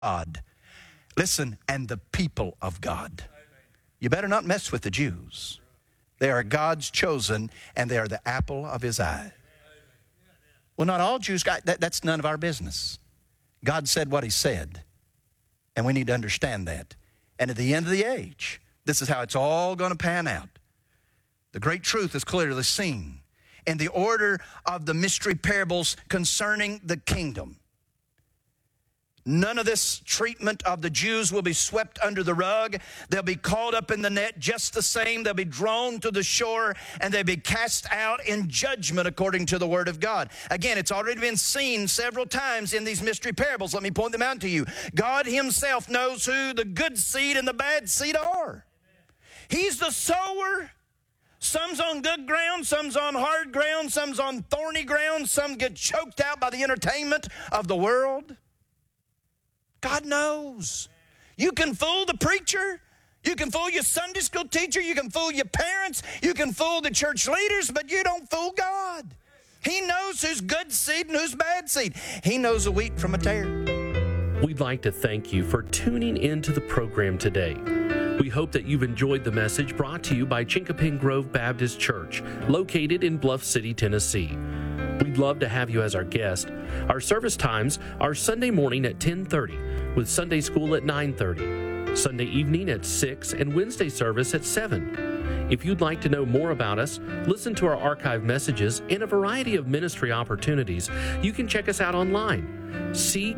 God. Listen, and the people of God. You better not mess with the Jews. They are God's chosen, and they are the apple of his eye. Well, not all Jews, that's none of our business. God said what he said, and we need to understand that. And at the end of the age, this is how it's all going to pan out. The great truth is clearly seen in the order of the mystery parables concerning the kingdom. None of this treatment of the Jews will be swept under the rug. They'll be caught up in the net just the same. They'll be drawn to the shore, and they'll be cast out in judgment according to the word of God. Again, it's already been seen several times in these mystery parables. Let me point them out to you. God himself knows who the good seed and the bad seed are. He's the sower. Some's on good ground, some's on hard ground, some's on thorny ground, some get choked out by the entertainment of the world. God knows. You can fool the preacher. You can fool your Sunday school teacher. You can fool your parents. You can fool the church leaders, but you don't fool God. He knows who's good seed and who's bad seed. He knows the wheat from a tare. We'd like to thank you for tuning into the program today. We hope that you've enjoyed the message brought to you by Chinkapin Grove Baptist Church, located in Bluff City, Tennessee. We'd love to have you as our guest. Our service times are Sunday morning at 10:30, with Sunday school at 9:30, Sunday evening at 6, and Wednesday service at 7. If you'd like to know more about us, listen to our archive messages, and a variety of ministry opportunities, you can check us out online,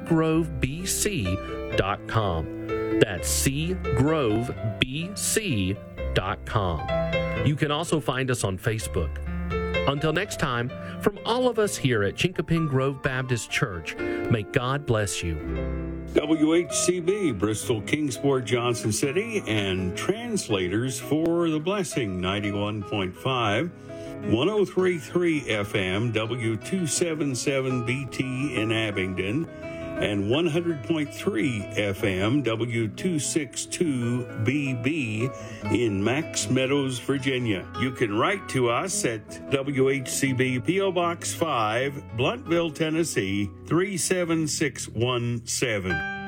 cgrovebc.com. That's cgrovebc.com. You can also find us on Facebook. Until next time, from all of us here at Chinkapin Grove Baptist Church, may God bless you. WHCB, Bristol, Kingsport, Johnson City, and translators for The Blessing, 91.5, 103.3 FM, W277BT in Abingdon, and 100.3 FM, W262BB in Max Meadows, Virginia. You can write to us at WHCB P.O. Box 5, Blountville, Tennessee, 37617.